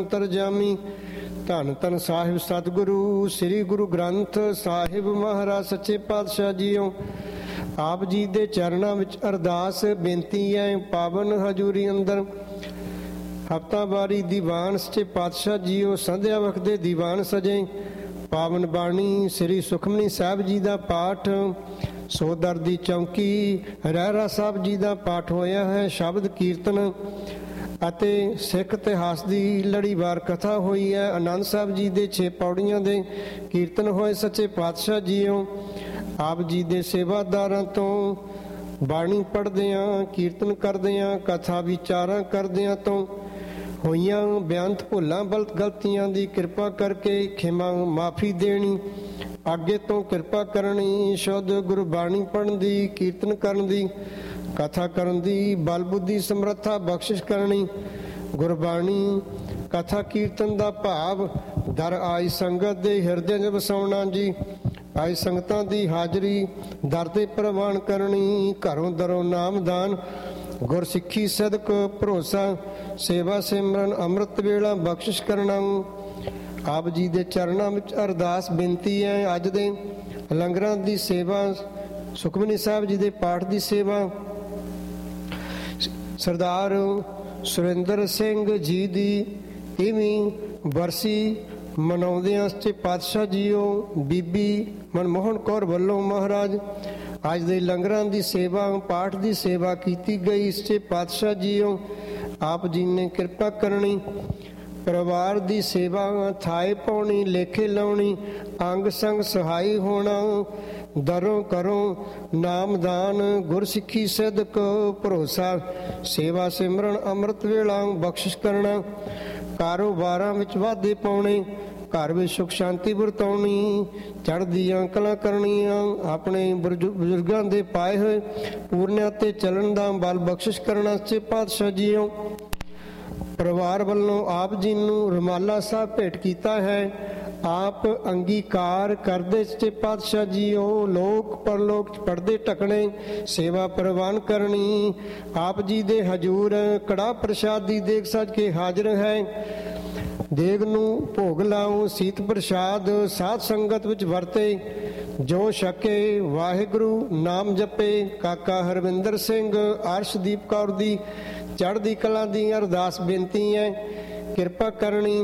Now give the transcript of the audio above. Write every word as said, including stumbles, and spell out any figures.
ਅੰਤਰਜਾਮੀ। ਧੰਨ ਧੰਨ ਸਾਹਿਬ ਸਤਿਗੁਰੂ ਸ੍ਰੀ ਗੁਰੂ ਗ੍ਰੰਥ ਸਾਹਿਬ ਮਹਾਰਾਜ ਸੱਚੇ ਪਾਤਸ਼ਾਹ ਜੀਓ। ਆਪ ਜੀ ਦੇ ਚਰਨਾਂ ਵਿੱਚ ਅਰਦਾਸ ਬੇਨਤੀ ਹੈ, ਪਾਵਨ ਹਜ਼ੂਰੀ ਅੰਦਰ ਹਫ਼ਤਾਵਾਰੀ ਦੀਵਾਨ ਸੱਚੇ ਪਾਤਸ਼ਾਹ ਜੀਓ। ਸੰਧਿਆ ਵਖਤੇ ਦੀਵਾਨ ਸਜੇ, ਪਾਵਨ ਬਾਣੀ ਸ੍ਰੀ ਸੁਖਮਨੀ ਸਾਹਿਬ ਜੀ ਦਾ ਪਾਠ, ਸੋਦਰ ਦੀ ਚੌਂਕੀ ਰਹਿਰਾ ਸਾਹਿਬ ਜੀ ਦਾ ਪਾਠ ਹੋਇਆ ਹੈ। ਸ਼ਬਦ ਕੀਰਤਨ ਅਤੇ ਸਿੱਖ ਇਤਿਹਾਸ ਦੀ ਲੜੀਵਾਰ ਕਥਾ ਹੋਈ ਹੈ। ਆਨੰਦ ਸਾਹਿਬ ਜੀ ਦੇ ਛੇ ਪੌੜੀਆਂ ਦੇ ਕੀਰਤਨ ਹੋਏ। ਸੱਚੇ ਪਾਤਸ਼ਾਹ ਜੀਓ ਆਪ ਜੀ ਦੇ ਸੇਵਾਦਾਰਾਂ ਤੋਂ ਬਾਣੀ ਪੜ੍ਹਦਿਆਂ, ਕੀਰਤਨ ਕਰਦਿਆਂ, ਕਥਾ ਵਿਚਾਰਾਂ ਕਰਦਿਆਂ ਤੋਂ ਹੋਈਆਂ ਬੇਅੰਤ ਭੁੱਲਾਂ ਬਲਤ ਗਲਤੀਆਂ ਦੀ ਕਿਰਪਾ ਕਰਕੇ ਖਿਮਾ ਮਾਫੀ ਦੇਣੀ, ਅੱਗੇ ਤੋਂ ਕਿਰਪਾ ਕਰਨੀ, ਸ਼ੁੱਧ ਗੁਰਬਾਣੀ ਪੜ੍ਹਨ ਦੀ, ਕੀਰਤਨ ਕਰਨ ਦੀ, ਕਥਾ ਕਰਨ ਦੀ ਬਲ ਬੁੱਧੀ ਸਮਰੱਥਾ ਬਖਸ਼ਿਸ਼ ਕਰਨੀ। ਗੁਰਬਾਣੀ ਕਥਾ ਕੀਰਤਨ ਦਾ ਭਾਵ ਦਰ ਆਈ ਸੰਗਤ ਦੇ ਹਿਰਦੇ 'ਚ ਵਸਾਉਣਾ ਜੀ। ਆਈ ਸੰਗਤਾਂ ਦੀ ਹਾਜ਼ਰੀ ਦਰ ਤੇ ਪ੍ਰਵਾਨ ਕਰਨੀ। ਘਰੋਂ ਦਰੋਂ ਨਾਮਦਾਨ, ਗੁਰਸਿੱਖੀ ਸਦਕ ਭਰੋਸਾ, ਸੇਵਾ ਸਿਮਰਨ ਅੰਮ੍ਰਿਤ ਵੇਲਾ ਬਖਸ਼ਿਸ਼ ਕਰਨਾ। ਆਪ ਜੀ ਦੇ ਚਰਨਾਂ ਵਿੱਚ ਅਰਦਾਸ ਬੇਨਤੀ ਹੈ। ਅੱਜ ਦੇ ਲੰਗਰਾਂ ਦੀ ਸੇਵਾ, ਸੁਖਮਨੀ ਸਾਹਿਬ ਜੀ ਦੇ ਪਾਠ ਦੀ ਸੇਵਾ, ਸਰਦਾਰ ਸੁਰਿੰਦਰ ਸਿੰਘ ਜੀ ਦੀ ਤੀਵੀਂ ਬਰਸੀ ਮਨਾਉਂਦਿਆਂ ਸੱਚੇ ਪਾਤਸ਼ਾਹ ਜੀਓ ਬੀਬੀ ਮਨਮੋਹਨ ਕੌਰ ਵੱਲੋਂ ਮਹਾਰਾਜ ਅੱਜ ਦੇ ਲੰਗਰਾਂ ਦੀ ਸੇਵਾ, ਪਾਠ ਦੀ ਸੇਵਾ ਕੀਤੀ ਗਈ। ਸੱਚੇ ਪਾਤਸ਼ਾਹ ਜੀਓ ਆਪ ਜੀ ਨੇ ਕਿਰਪਾ ਕਰਨੀ। ਪਰਿਵਾਰ ਦੀ ਸੇਵਾ, ਥਾਏ ਪਾਉਣੀ, ਲੇਖੇ ਲਾਉਣੀ, ਅੰਗ ਸੰਗ ਸਹਾਈ ਹੋਣਾ, ਦਰੋਂ ਕਰੋਂ ਨਾਮਦਾਨ, ਗੁਰਸਿੱਖੀ ਸਿਦਕ ਭਰੋਸਾ, ਸੇਵਾ ਸਿਮਰਨ ਅੰਮ੍ਰਿਤ ਵੇਲਾ ਬਖਸ਼ਿਸ਼ ਕਰਨਾ। ਕਾਰੋਬਾਰਾਂ ਵਿੱਚ ਵਾਧੇ ਪਾਉਣੇ, ਘਰ ਵਿੱਚ ਸੁਖ ਸ਼ਾਂਤੀ ਵਰਤਾਉਣੀ, ਚੜ੍ਹਦੀਆਂ ਕਲਾ ਕਰਨੀਆਂ, ਆਪਣੇ ਬਜ਼ੁਰਗਾਂ ਦੇ ਪਾਏ ਹੋਏ ਪੂਰਨਿਆਂ ਤੇ ਚੱਲਣ ਦਾ ਬਲ ਬਖਸ਼ਿਸ਼ ਕਰਨਾ। ਸੱਚੇ ਪਾਤਸ਼ਾਹ ਜੀਓ ਪਰਿਵਾਰ ਵੱਲੋਂ ਆਪ ਜੀ ਨੂੰ ਰੁਮਾਲਾ ਸਾਹਿਬ ਭੇਟ ਕੀਤਾ ਹੈ। ਆਪ ਅੰਗੀਕਾਰ ਕਰਦੇ ਸੱਚੇ ਪਾਤਸ਼ਾਹ ਜੀਓ। ਲੋਕ ਪਰਲੋਕ ਪੜਦੇ ਢਕਣੇ, ਸੇਵਾ ਪ੍ਰਵਾਨ ਕਰਨੀ। ਆਪ ਜੀ ਦੇ ਹਜ਼ੂਰ ਕੜਾਹ ਪ੍ਰਸ਼ਾਦ ਦੀ ਦੇਗ ਸਜ ਕੇ ਹਾਜ਼ਰ ਹੈ। ਦੇਗ ਨੂੰ ਭੋਗ ਲਾਓ, ਸੀਤ ਪ੍ਰਸ਼ਾਦ ਸਾਧ ਸੰਗਤ ਵਿੱਚ ਵਰਤੇ, ਜੋ ਛਕੇ ਵਾਹਿਗੁਰੂ ਨਾਮ ਜਪੇ। ਕਾਕਾ ਹਰਵਿੰਦਰ ਸਿੰਘ ਅਰਸ਼ਦੀਪ ਕੌਰ ਦੀ ਚੜ੍ਹਦੀ ਕਲਾ ਦੀ ਅਰਦਾਸ ਬੇਨਤੀ ਹੈ, ਕਿਰਪਾ ਕਰਨੀ।